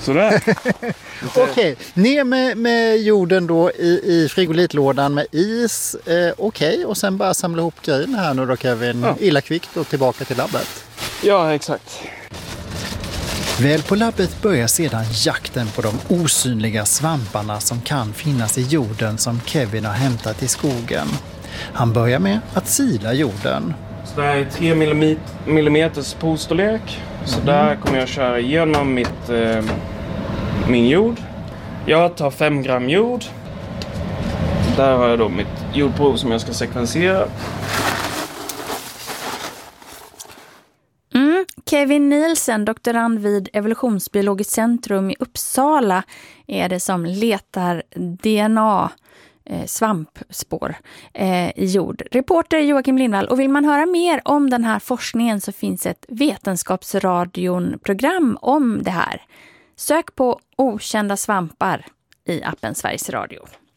Sådär. Okej, ner med jorden då i frigolitlådan med is. Okej, och sen bara samla ihop grejen här nu då, Kevin. Ja. Illa kvickt och tillbaka till labbet. Ja, exakt. Väl på labbet börjar sedan jakten på de osynliga svamparna som kan finnas i jorden som Kevin har hämtat i skogen. Han börjar med att sila jorden. Så det här är 3 millimeters postorlek. Så där kommer jag köra igenom min jord. Jag tar 5 gram jord. Där har jag då mitt jordprov som jag ska sekvensera. Kevin Nielsen, doktorand vid Evolutionsbiologiskt centrum i Uppsala, är det som letar DNA, svampspår i jord. Reporter Joakim Lindvall. Och vill man höra mer om den här forskningen så finns ett vetenskapsradion-program om det här. Sök på okända svampar i appen Sveriges Radio.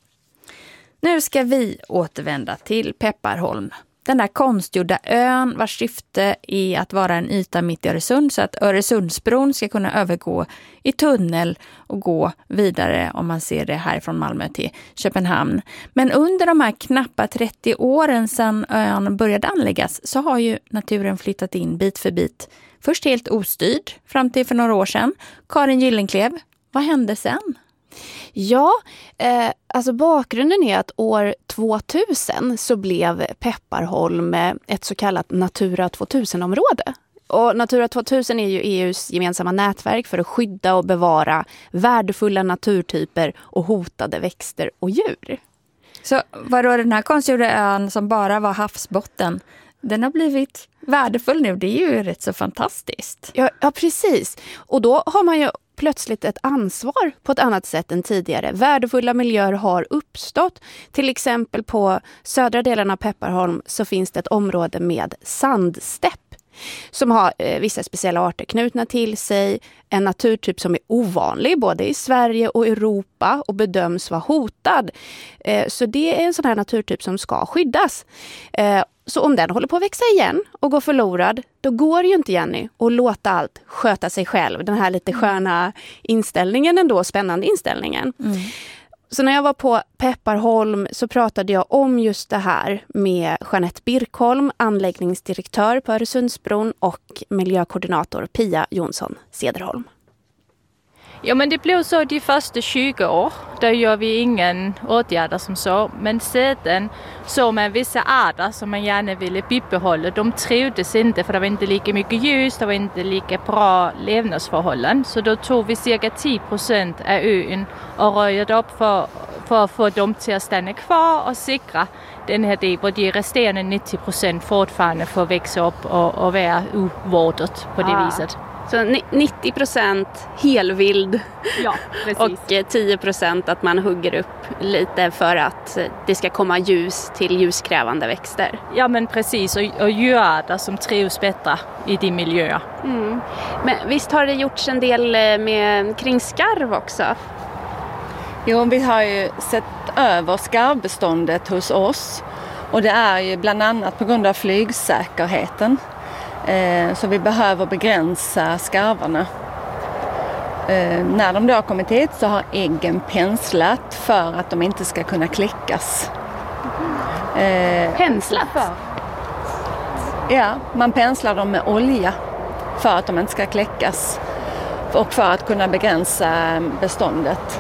Nu ska vi återvända till Pepparholm. Den där konstgjorda ön vars syfte är att vara en yta mitt i Öresund så att Öresundsbron ska kunna övergå i tunnel och gå vidare om man ser det här från Malmö till Köpenhamn. Men under de här knappa 30 åren sedan ön började anläggas så har ju naturen flyttat in bit för bit. Först helt ostyrd fram till för några år sedan. Karin Gyllenklev, vad hände sen? Ja, alltså bakgrunden är att år 2000 så blev Pepparholm ett så kallat Natura 2000-område. Och Natura 2000 är ju EUs gemensamma nätverk för att skydda och bevara värdefulla naturtyper och hotade växter och djur. Så vadå, den här konstgjorda ön som bara var havsbotten, den har blivit värdefull nu, det är ju rätt så fantastiskt. Ja, precis. Och då har man ju plötsligt ett ansvar på ett annat sätt än tidigare. Värdefulla miljöer har uppstått. Till exempel på södra delen av Pepparholm så finns det ett område med sandstäpp som har vissa speciella arter knutna till sig. En naturtyp som är ovanlig både i Sverige och Europa och bedöms vara hotad. Så det är en sån här naturtyp som ska skyddas. Så om den håller på att växa igen och går förlorad, då går det ju inte, Jenny, att låta allt sköta sig själv. Den här lite sköna inställningen ändå, spännande inställningen. Så när jag var på Pepparholm så pratade jag om just det här med Jeanette Birkholm, anläggningsdirektör på Öresundsbron, och miljökoordinator Pia Jonsson Cederholm. Ja, men det blev så de första 20 år. Där gör vi ingen åtgärder som så. Men sedan så med vissa arter som man gärna ville bibehålla. De trivdes inte för det var inte lika mycket ljus. Det var inte lika bra levnadsförhållanden. Så då tog vi cirka 10% av ön och röjde upp för att få dem till att stanna kvar och säkra den här delen. Och de resterande 90% fortfarande får växa upp och vara ovårdat på det viset. Så 90% helvild, ja, och 10% att man hugger upp lite för att det ska komma ljus till ljuskrävande växter. Ja, men precis, och djurarter som trivs bättre i de miljöer. Men visst har det gjorts en del kring skarv också? Jo, vi har ju sett över skarvbeståndet hos oss, och det är ju bland annat på grund av flygsäkerheten. Så vi behöver begränsa skarvarna. När de då har kommit hit så har äggen penslat för att de inte ska kunna kläckas. Penslat? Ja, man penslar dem med olja för att de inte ska kläckas och för att kunna begränsa beståndet.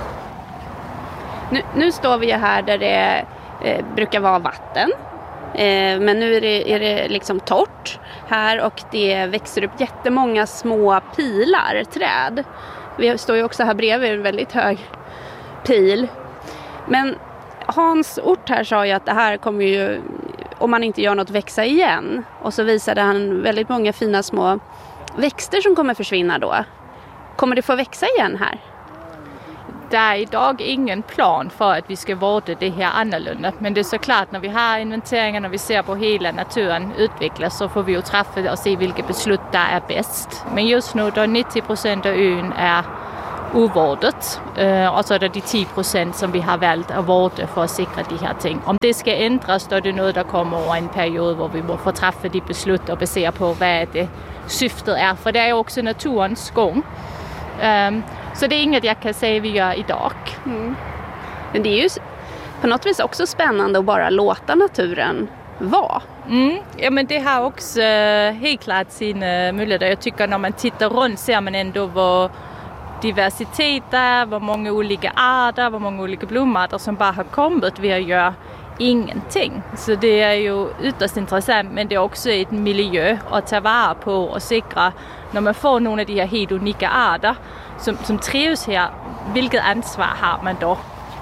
Nu står vi ju här där det brukar vara vatten. Men nu är det liksom torrt här och det växer upp jättemånga små pilar, träd. Vi står ju också här bredvid en väldigt hög pil. Men Hans Ort här sa ju att det här kommer ju, om man inte gör något, växa igen. Och så visade han väldigt många fina små växter som kommer försvinna då. Kommer det få växa igen här? Det är idag ingen plan för att vi ska vårda det här annorlunda. Men det är såklart, när vi har inventeringen och vi ser på hela naturen utvecklas, så får vi ju träffa och se vilka beslut där är bäst. Men just nu då 90% av ön är ovårdat. Och så är det de 10% som vi har valt att vårda för att säkra de här ting. Om det ska ändras, då är det nu där kommer en period där vi får träffa de beslut och basera på vad det syftet är. För det är också naturens gång. Så det är inget jag kan säga vi gör idag. Men det är ju på något vis också spännande att bara låta naturen vara. Ja, men det har också helt klart sina möjligheter. Jag tycker när man tittar runt ser man ändå vad diversitet är, vad många olika arter, vad många olika blomarter som bara har kommit via att göra ingenting. Så det är ju ytterst intressant, men det är också ett miljö att ta vara på och säkra när man får några av de här helt unika arter som trivs här. Vilket ansvar har man då?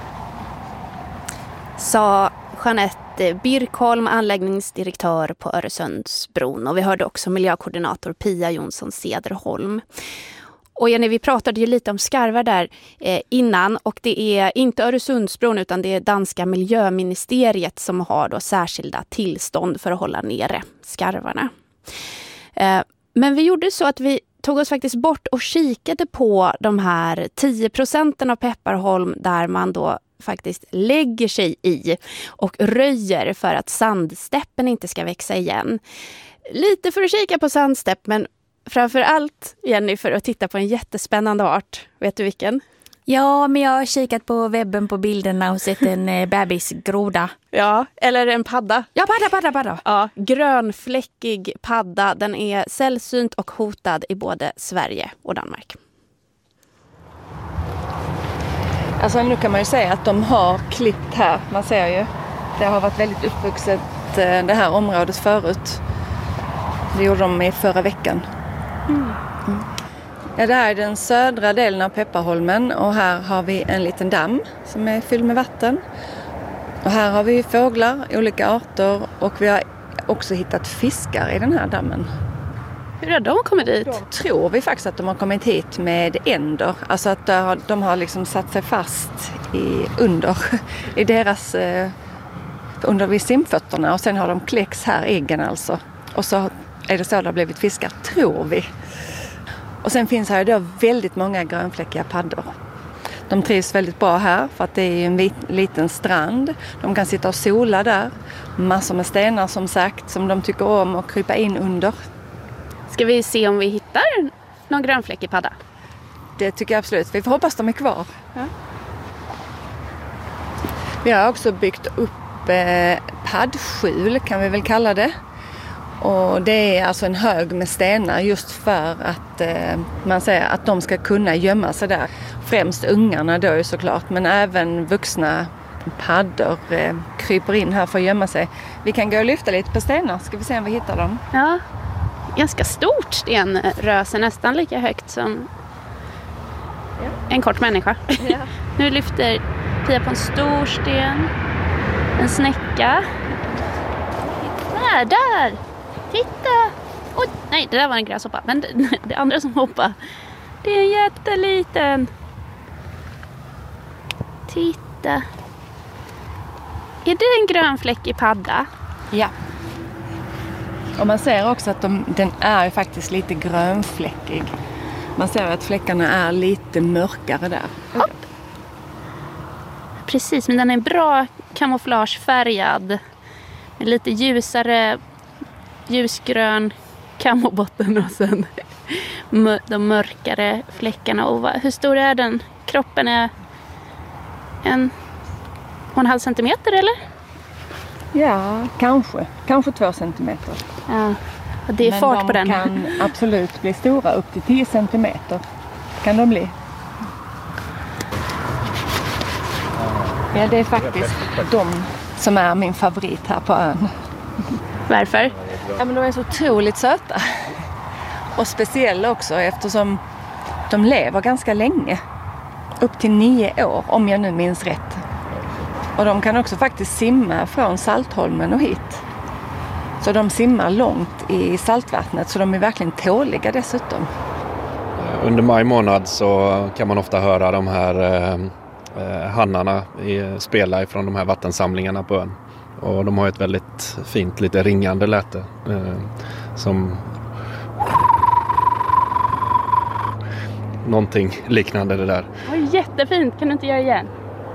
Sa Jeanette Birkholm, anläggningsdirektör på Öresundsbron, och vi hörde också miljökoordinator Pia Jonsson Cederholm. Och Jenny, vi pratade ju lite om skarvar där innan, och det är inte Öresundsbron utan det är danska miljöministeriet som har då särskilda tillstånd för att hålla nere skarvarna. Men vi gjorde så att vi tog oss faktiskt bort och kikade på de här 10% av Pepparholm där man då faktiskt lägger sig i och röjer för att sandstäppen inte ska växa igen. Lite för att kika på sandstäpp, men framför allt, Jenny, för att titta på en jättespännande art. Vet du vilken? Ja, men jag har kikat på webben på bilderna och sett en bebisgroda. Ja, eller en padda. Ja, padda. Ja, grönfläckig padda. Den är sällsynt och hotad i både Sverige och Danmark. Alltså nu kan man ju säga att de har klippt här. Man ser ju, det har varit väldigt uppvuxet det här området förut. Det gjorde de i förra veckan. Ja, det här är den södra delen av Pepparholmen och här har vi en liten damm som är fylld med vatten. Och här har vi fåglar, olika arter, och vi har också hittat fiskar i den här dammen. Hur har de kommit dit? Då tror vi faktiskt att de har kommit hit med änder. Alltså att de har liksom satt sig fast i deras under vid simfötterna, och sen har de kläcks här, äggen alltså. Och så är det så det har blivit fiskar, tror vi. Och sen finns här då väldigt många grönfläckiga paddor. De trivs väldigt bra här för att det är en liten strand. De kan sitta och sola där. Massor med stenar som sagt som de tycker om att krypa in under. Ska vi se om vi hittar någon grönfläckig padda? Det tycker jag absolut. Vi får hoppas de är kvar. Ja. Vi har också byggt upp paddskjul, kan vi väl kalla det. Och det är alltså en hög med stenar just för att man säger att de ska kunna gömma sig där. Främst ungarna då ju såklart, men även vuxna paddor kryper in här för att gömma sig. Vi kan gå och lyfta lite på stenar, ska vi se om vi hittar dem. Ja, ganska stort stenröse, nästan lika högt som en kort människa. Ja. Nu lyfter Pia på en stor sten, en snäcka. Där! Titta! Oj, nej, det där var en gräshoppa. Men det andra som hoppar, det är en jätteliten. Titta. Är det en grönfläckig padda? Ja. Och man ser också att den är faktiskt lite grönfläckig. Man ser att fläckarna är lite mörkare där. Hopp. Precis, men den är bra kamouflagefärgad. Med lite ljusgrön kamobotten och sen de mörkare fläckarna. Och hur stor är den? Kroppen är 1,5 centimeter eller? Ja, kanske 2 centimeter. Ja, och det är men fart på den. Men de kan absolut bli stora, upp till 10 centimeter kan de bli. Ja, det är faktiskt de som är min favorit här på ön. Varför? Ja, men de är så otroligt söta. Och speciella också eftersom de lever ganska länge. Upp till 9 år om jag nu minns rätt. Och de kan också faktiskt simma från Saltholmen och hit. Så de simmar långt i saltvattnet, så de är verkligen tåliga dessutom. Under maj månad så kan man ofta höra de här hannarna spela ifrån de här vattensamlingarna på ön. Och de har ett väldigt fint, lite ringande läte som någonting liknande det där. Ja, jättefint, kan du inte göra igen?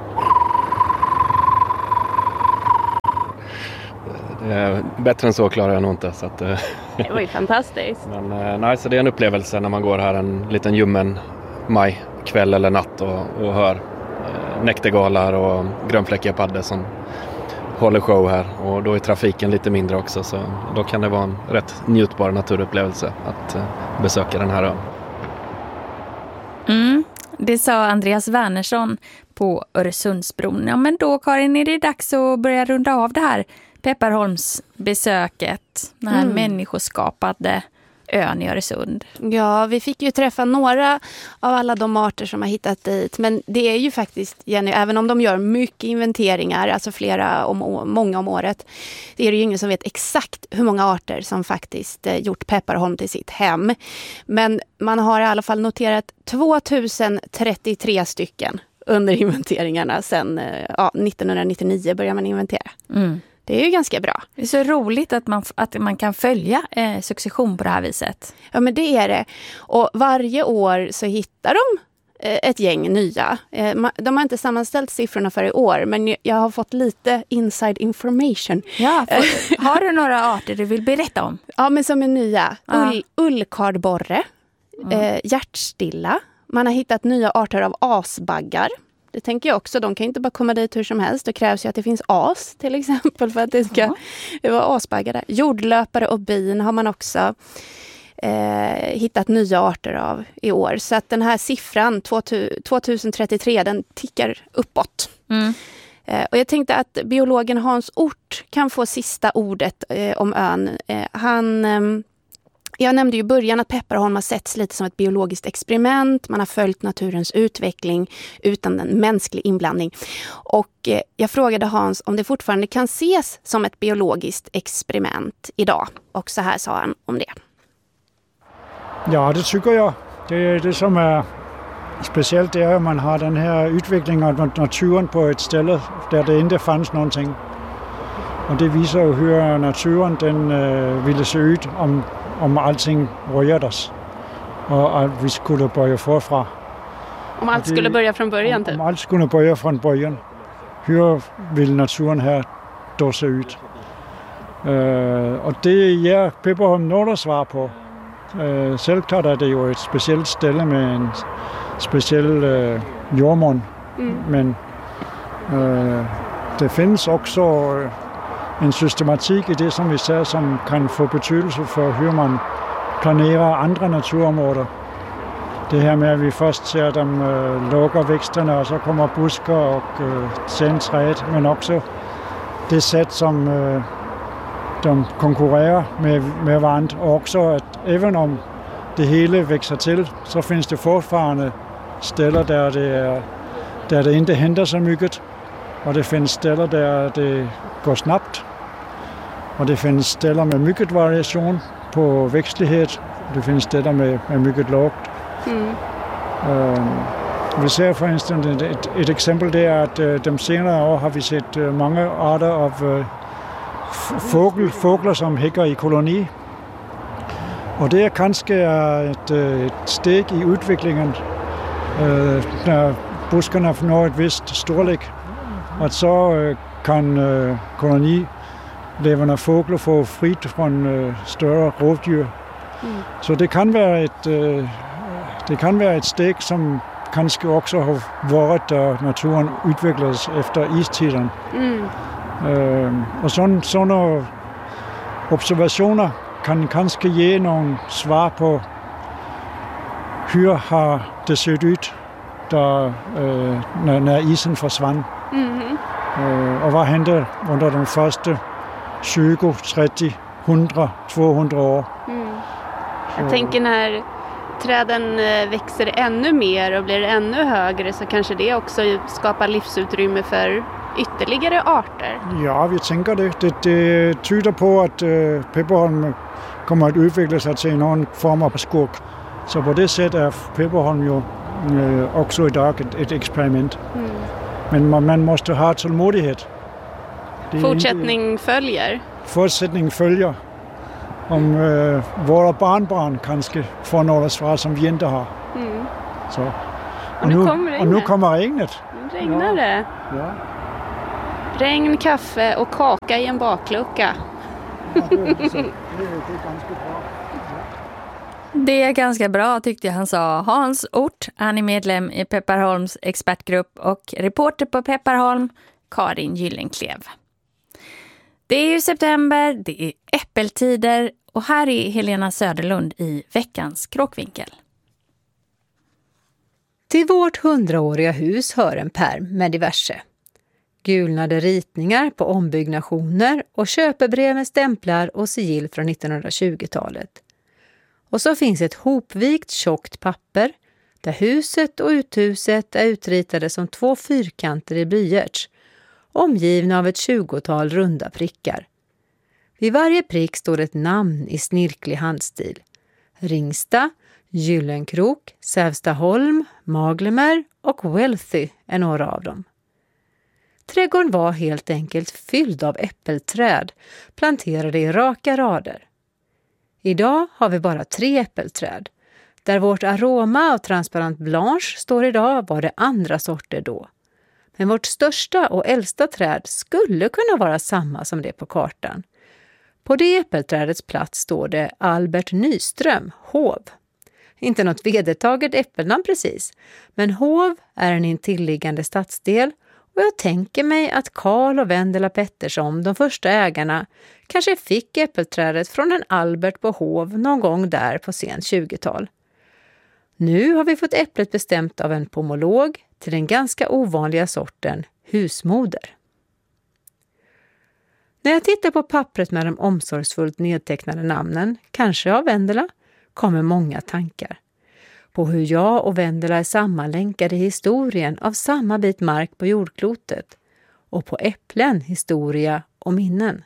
Bättre än så klarar jag nog inte. Så att, det var ju fantastiskt. Men nej, så det är en upplevelse när man går här en liten ljummen maj kväll eller natt och hör näktergalar och grönfläckiga paddor som håller show här, och då är trafiken lite mindre också, så då kan det vara en rätt njutbar naturupplevelse att besöka den här ön. Det sa Andreas Wernersson på Öresundsbron. Ja, men då Karin, är det dags att börja runda av det här Pepparholmsbesöket, den här människoskapade ön i Öresund. Ja, vi fick ju träffa några av alla de arter som har hittat dit. Men det är ju faktiskt, Jenny, även om de gör mycket inventeringar, alltså många om året, det är det ju ingen som vet exakt hur många arter som faktiskt gjort Pepparholm till sitt hem. Men man har i alla fall noterat 2033 stycken under inventeringarna sedan 1999 börjar man inventera. Det är ju ganska bra. Det är så roligt att man kan följa succession på det här viset. Ja, men det är det. Och varje år så hittar de ett gäng nya. De har inte sammanställt siffrorna för i år, men jag har fått lite inside information. Ja, har du några arter du vill berätta om? Ja, men som är nya. Ullkardborre, hjärtstilla. Man har hittat nya arter av asbaggar. Det tänker jag också, de kan inte bara komma dit hur som helst. Det krävs ju att det finns as till exempel för att det ska vara asbaggar där. Jordlöpare och bin har man också hittat nya arter av i år. Så att den här siffran 2033, den tickar uppåt. Och jag tänkte att biologen Hans Ort kan få sista ordet om ön. Jag nämnde ju i början att Pepparholm har setts lite som ett biologiskt experiment. Man har följt naturens utveckling utan en mänsklig inblandning. Och jag frågade Hans om det fortfarande kan ses som ett biologiskt experiment idag. Och så här sa han om det. Ja, det tycker jag. Det är det som är speciellt, är att man har den här utvecklingen av naturen på ett ställe där det inte fanns någonting. Och det visar ju hur naturen den ville se ut om allting rördes och att vi skulle börja förfra. Om allt skulle börja från början typ? Om allt skulle börja från början. Hur vill naturen här då se ut? Och det ger Pepparholm några svar på. Självklart är det ju ett speciellt ställe med en speciell jordmån. Men det finns också en systematik i det som vi ser som kan få betydelse för hur man planerar andra naturområden. Det här med att vi först ser de låga växterna och så kommer buskar och sen träd, men också det sätt som de konkurrerar med varandra, och också att även om det hela växer till så finns det fortfarande ställen där det inte händer så mycket, och det finns ställen där det går snabbt. Och det finns ställen med mycket variation på växtlighet. Det finns ställen med mycket lågt. Vi ser för instance ett exempel där att de senare år har vi sett många arter av fåglar som häckar i koloni. Och det är kanske ett steg i utvecklingen när buskarna når ett visst storlek. Att så kan kolonilevande fåglar få fritt från större rovdjur. Så det kan vara ett steg som kanske också har varit där naturen utvecklades efter istiden. Och sådana observationer kan kanske ge någon svar på hur har det sett ut där, när isen försvann. Och vad hände under de första 20, 30, 100, 200 år. Jag tänker när träden växer ännu mer och blir ännu högre så kanske det också skapar livsutrymme för ytterligare arter. Ja, vi tänker det. Det tyder på att Pepparholm kommer att utveckla sig till någon form av skog. Så på det sättet är Pepparholm ju också idag ett experiment. Men man måste ha tålmodighet. Fortsättning följer. Fortsättning följer. Om våra barnbarn kanske får några svar som vi inte har. Så. Och nu kommer regnet. Nu regnar det. Ja. Regn, kaffe och kaka i en baklucka. Ja, det är ganska bra. Det är ganska bra tyckte jag han sa. Hans Ort, han är medlem i Pepparholms expertgrupp och reporter på Pepparholm, Karin Gyllenklev. Det är ju september, det är äppeltider och här är Helena Söderlund i veckans Kråkvinkel. Till vårt 100-åriga hus hör en pärm med diverse. Gulnade ritningar på ombyggnationer och köpebrev med stämplar och sigill från 1920-talet. Och så finns ett hopvikt tjockt papper där huset och uthuset är utritade som 2 fyrkanter i blyerts, omgivna av ett 20-tal runda prickar. Vid varje prick står ett namn i snirklig handstil. Ringsta, Gyllenkrok, Sävstaholm, Maglemer och Wealthy är några av dem. Trädgården var helt enkelt fylld av äppelträd, planterade i raka rader. Idag har vi bara 3 äppelträd. Där vårt Aroma och Transparent Blanche står idag var det andra sorter då. Men vårt största och äldsta träd skulle kunna vara samma som det på kartan. På det äppelträdets plats står det Albert Nyström, Hov. Inte något vedertaget äppelnamn precis, men Hov är en intilliggande stadsdel och jag tänker mig att Karl och Vendela Pettersson, de första ägarna, kanske fick äppelträdet från en Albert på Hov någon gång där på sent 20-tal. Nu har vi fått äpplet bestämt av en pomolog till den ganska ovanliga sorten husmoder. När jag tittar på pappret med de omsorgsfullt nedtecknade namnen, kanske av Vendela, kommer många tankar. På hur jag och Vendela är sammanlänkade i historien av samma bit mark på jordklotet och på äpplen, historia och minnen.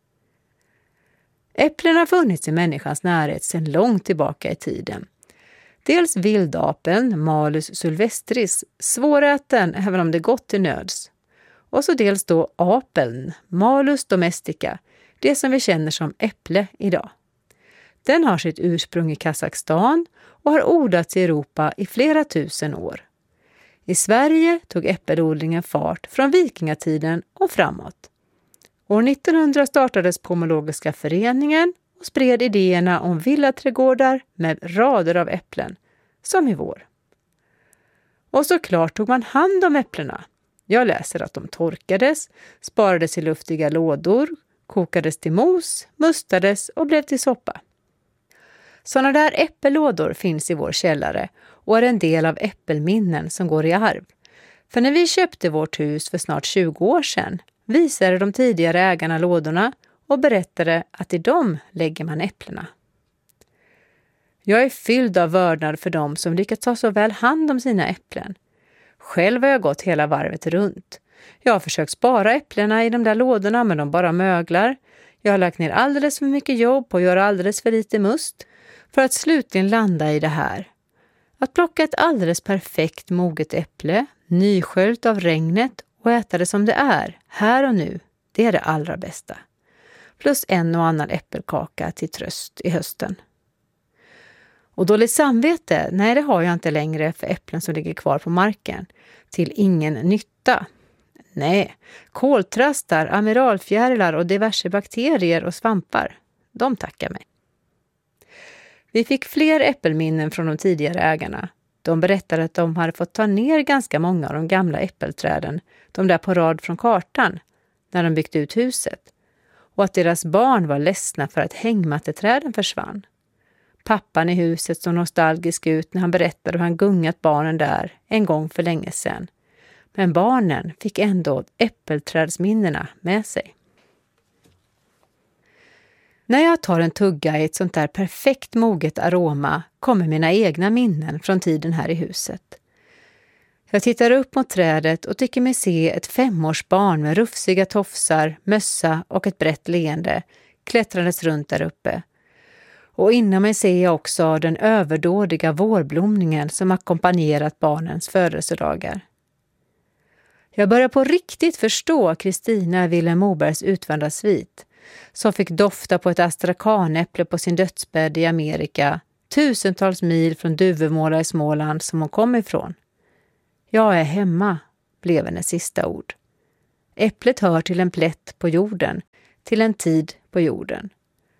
Äpplen har funnits i människans närhet sedan långt tillbaka i tiden. Dels vildapeln, Malus sylvestris, svåräten även om det gått till nöds. Och så dels då apeln, Malus domestica, det som vi känner som äpple idag. Den har sitt ursprung i Kazakstan och har odlats i Europa i flera tusen år. I Sverige tog äppelodlingen fart från vikingatiden och framåt. År 1900 startades Pomologiska föreningen och spred idéerna om villaträdgårdar med rader av äpplen, som i vår. Och såklart tog man hand om äpplena. Jag läser att de torkades, sparades i luftiga lådor, kokades till mos, mustades och blev till soppa. Sådana där äppellådor finns i vår källare och är en del av äppelminnen som går i arv. För när vi köpte vårt hus för snart 20 år sedan visade de tidigare ägarna lådorna och berättade att i dem lägger man äpplena. Jag är fylld av vördnad för dem som lyckats ta så väl hand om sina äpplen. Själv har jag gått hela varvet runt. Jag har försökt spara äpplena i de där lådorna men de bara möglar. Jag har lagt ner alldeles för mycket jobb på att göra alldeles för lite must för att slutligen landa i det här. Att plocka ett alldeles perfekt moget äpple, nysköljt av regnet och äta det som det är, här och nu, det är det allra bästa. Plus en och annan äppelkaka till tröst i hösten. Och dåligt samvete, nej det har jag inte längre för äpplen som ligger kvar på marken. Till ingen nytta. Nej, koltrastar, amiralfjärilar och diverse bakterier och svampar, de tackar mig. Vi fick fler äppelminnen från de tidigare ägarna. De berättade att de hade fått ta ner ganska många av de gamla äppelträden, de där på rad från kartan, när de byggt ut huset. Och att deras barn var ledsna för att hängmatteträden försvann. Pappan i huset såg nostalgisk ut när han berättade hur han gungat barnen där en gång för länge sedan. Men barnen fick ändå äppelträdsminnena med sig. När jag tar en tugga i ett sånt där perfekt moget aroma kommer mina egna minnen från tiden här i huset. Jag tittar upp mot trädet och tycker mig se ett 5-årsbarn med rufsiga tofsar, mössa och ett brett leende klättrandes runt där uppe. Och inom mig ser jag också den överdådiga vårblomningen som ackompanjerat barnens födelsedagar. Jag börjar på riktigt förstå Kristina Willem Mobergs Utvandrarsvit, som fick dofta på ett astrakanäpple på sin dödsbädd i Amerika, tusentals mil från Duvemåla i Småland som hon kom ifrån. Jag är hemma, blev hennes sista ord. Äpplet hör till en plätt på jorden, till en tid på jorden.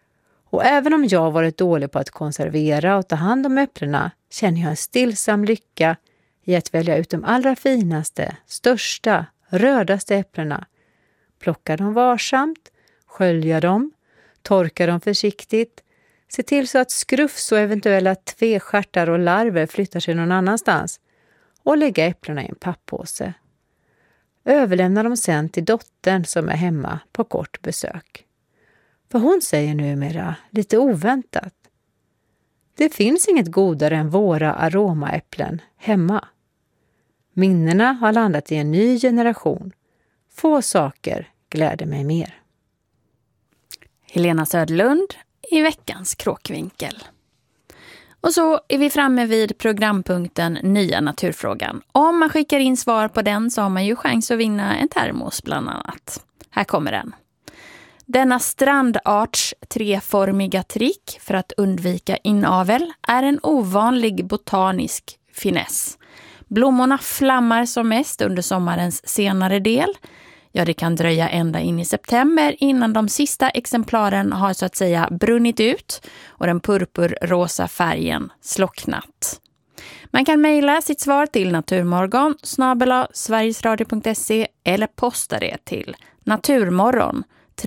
Och även om jag varit dålig på att konservera och ta hand om äpplena känner jag en stillsam lycka i att välja ut de allra finaste, största, rödaste äpplena. Plocka dem varsamt, skölja dem, torka dem försiktigt, se till så att skrufs och eventuella tvestjärtar och larver flyttar sig någon annanstans och lägga äpplena i en pappåse. Överlämna dem sen till dottern som är hemma på kort besök. För hon säger numera, lite oväntat: det finns inget godare än våra aromaäpplen hemma. Minnena har landat i en ny generation. Få saker gläder mig mer. Helena Söderlund i veckans Kråkvinkel. Och så är vi framme vid programpunkten Nya naturfrågan. Om man skickar in svar på den så har man ju chans att vinna en termos bland annat. Här kommer den. Denna strandarts treformiga trick för att undvika inavel är en ovanlig botanisk finess. Blommorna flammar som mest under sommarens senare del. Ja, det kan dröja ända in i september innan de sista exemplaren har så att säga brunnit ut och den purpurrosa färgen slocknat. Man kan mejla sitt svar till naturmorgon@sverigesradio.se eller posta det till Naturmorgon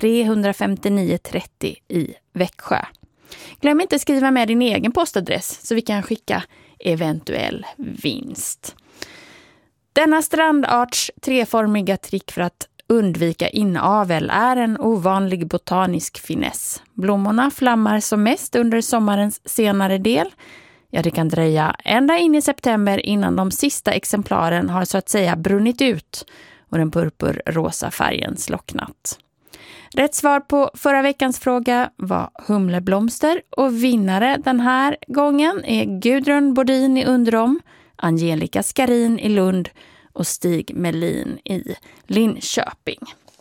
35930 i Växjö. Glöm inte skriva med din egen postadress så vi kan skicka eventuell vinst. Denna strandarts treformiga trick för att undvika inavel är en ovanlig botanisk finess. Blommorna flammar som mest under sommarens senare del. Ja, det kan dröja ända in i september innan de sista exemplaren har så att säga brunnit ut och den purpurrosa färgen slocknat. Rätt svar på förra veckans fråga var humleblomster och vinnare den här gången är Gudrun Bodin i Undrom, Angelica Skarin i Lund och Stig Melin i Linköping.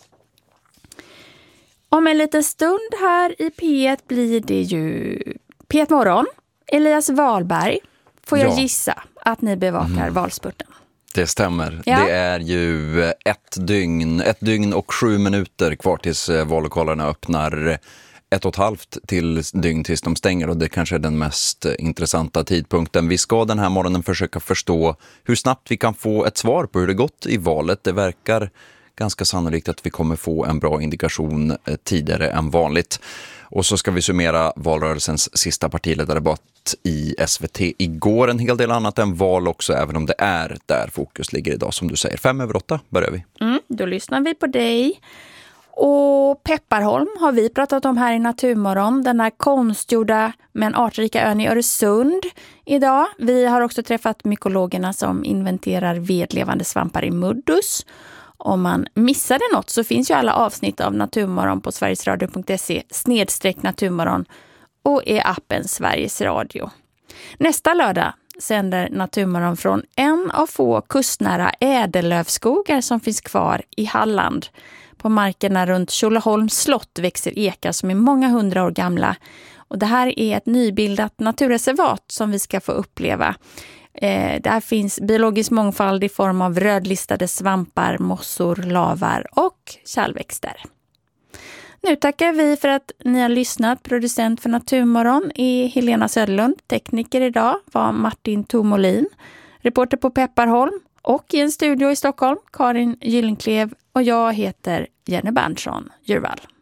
Om en liten stund här i P1 blir det ju P1 Morgon. Elias Wahlberg, får jag gissa att ni bevakar valspurten? Det stämmer. Ja. Det är ju ett dygn och 7 minuter kvar tills vallokalerna öppnar. 1,5 dygn tills de stänger, och det kanske är den mest intressanta tidpunkten. Vi ska den här morgonen försöka förstå hur snabbt vi kan få ett svar på hur det gått i valet. Det verkar ganska sannolikt att vi kommer få en bra indikation tidigare än vanligt. Och så ska vi summera valrörelsens sista partiledardebatt i SVT igår. En hel del annat än val också, även om det är där fokus ligger idag, som du säger. 7:05 börjar vi. Då lyssnar vi på dig. Och Pepparholm har vi pratat om här i Naturmorgon. Den här konstgjorda men artrika ön i Öresund idag. Vi har också träffat mykologerna som inventerar vedlevande svampar i Muddus. Om man missade något så finns ju alla avsnitt av Naturmorgon på sverigesradio.se/naturmorgon och i appen Sveriges Radio. Nästa lördag sänder Naturmorgon från en av få kustnära ädellövskogar som finns kvar i Halland. På markerna runt Tjolöholms slott växer ekar som är många 100 år gamla. Och det här är ett nybildat naturreservat som vi ska få uppleva. Där finns biologisk mångfald i form av rödlistade svampar, mossor, lavar och kärlväxter. Nu tackar vi för att ni har lyssnat. Producent för Naturmorgon är Helena Söderlund. Tekniker idag var Martin Tomolin. Reporter på Pepparholm och i en studio i Stockholm, Karin Gyllenklev, och jag heter Jenny Berntsson Djurvall.